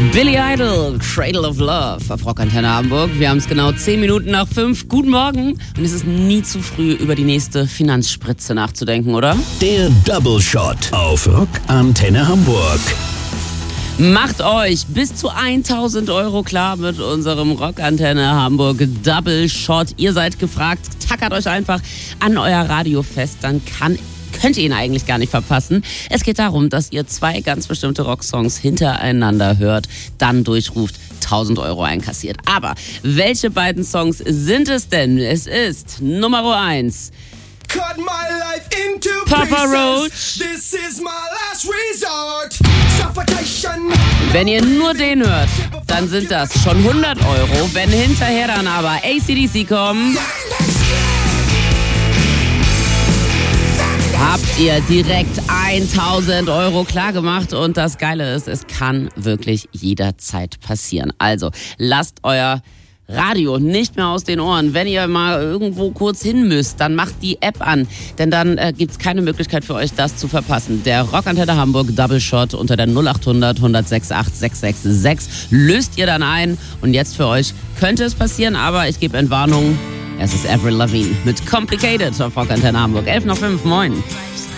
Billy Idol, Cradle of Love auf Rockantenne Hamburg. Wir haben es genau 10 Minuten nach 5. Guten Morgen. Und es ist nie zu früh, über die nächste Finanzspritze nachzudenken, oder? Der Double Shot auf Rockantenne Hamburg. Macht euch bis zu 1.000 Euro klar mit unserem Rockantenne Hamburg Double Shot. Ihr seid gefragt, tackert euch einfach an euer Radio fest, dann könnt ihr ihn eigentlich gar nicht verpassen. Es geht darum, dass ihr 2 ganz bestimmte Rocksongs hintereinander hört, dann durchruft, 1.000 Euro einkassiert. Aber welche beiden Songs sind es denn? Es ist Nummer 1. Cut my life into Papa pieces. Roach. This is my last resort. Suffocation. Wenn ihr nur den hört, dann sind das schon 100 Euro. Wenn hinterher dann aber AC/DC kommen, habt ihr direkt 1.000 Euro klar gemacht. Und das Geile ist, es kann wirklich jederzeit passieren. Also lasst euer Radio nicht mehr aus den Ohren. Wenn ihr mal irgendwo kurz hin müsst, dann macht die App an. Denn dann gibt es keine Möglichkeit für euch, das zu verpassen. Der Rockantenne Hamburg Double Shot unter der 0800 106 666 löst ihr dann ein. Und jetzt für euch könnte es passieren, aber ich gebe Entwarnung. Es ist Avril Lavigne mit Complicated auf Rockantenne Hamburg. 11:05, moin.